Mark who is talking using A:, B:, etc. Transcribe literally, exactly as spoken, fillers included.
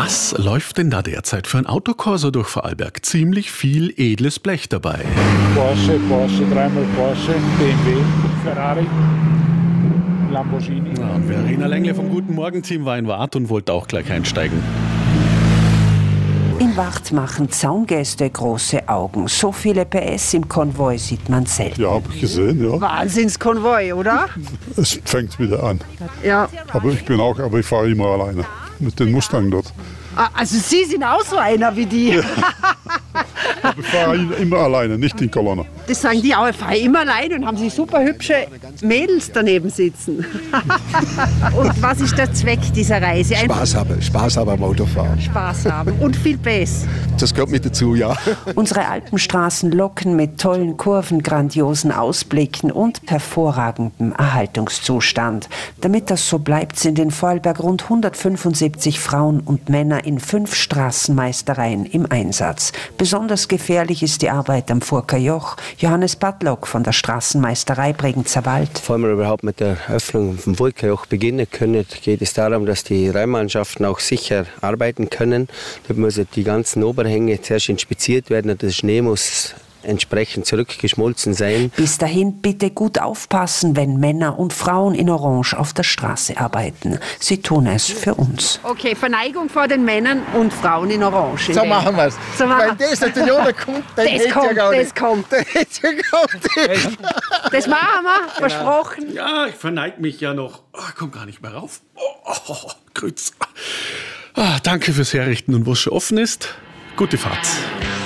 A: Was läuft denn da derzeit für ein Autokorso durch Vorarlberg? Ziemlich viel edles Blech dabei.
B: Porsche, Porsche, dreimal Porsche, B M W, Ferrari, Lamborghini.
A: Ja, und Verena Lengle vom Guten Morgen-Team war in Wart und wollte auch gleich einsteigen.
C: In Wart machen Zaungäste große Augen. So viele P S im Konvoi sieht man selten.
D: Ja, habe ich gesehen, ja.
E: Wahnsinnskonvoi, oder?
D: Es fängt wieder an.
E: Ja.
D: Aber ich bin auch, aber ich fahre immer alleine mit den Mustang dort.
E: Ah, also Sie sind auch so einer wie die.
D: Ja. Aber ich fahre immer alleine, nicht in Kolonne.
E: Das sagen die auch, ich fahre immer allein und haben sie super hübsche Mädels daneben sitzen. Und was ist der Zweck dieser Reise? Ein
F: Spaß haben, Spaß haben am Autofahren.
E: Spaß haben und viel Bass.
F: Das gehört mit dazu, ja.
C: Unsere Alpenstraßen locken mit tollen Kurven, grandiosen Ausblicken und hervorragendem Erhaltungszustand. Damit das so bleibt, sind in Vorarlberg rund hundertfünfundsiebzig Frauen und Männer in fünf Straßenmeistereien im Einsatz. Besonders gefährlich ist die Arbeit am Furka Joch. Johannes Badlock von der Straßenmeisterei Bregenzer Wald.
G: Bevor wir überhaupt mit der Öffnung vom Furka Joch beginnen können, geht es darum, dass die Rennmannschaften auch sicher arbeiten können. Da müssen die ganzen Oberhänge zuerst inspiziert werden und der Schnee muss entsprechend zurückgeschmolzen sein.
C: Bis dahin bitte gut aufpassen, wenn Männer und Frauen in Orange auf der Straße arbeiten. Sie tun es für uns.
E: Okay, Verneigung vor den Männern und Frauen in Orange.
F: So machen wir es.
E: So machen
F: Wenn das natürlich ohne kommt, dann
E: Das
F: geht's ja
E: kommt,
F: gar
E: das
F: nicht.
E: kommt.
F: Das geht's ja gar nicht.
E: Das machen wir, versprochen.
A: Ja, ich verneig mich ja noch. Oh, ich komm gar nicht mehr rauf. Oh, oh, oh, Grüß. Ah, danke fürs Herrichten und wo es schon offen ist, gute Fahrt.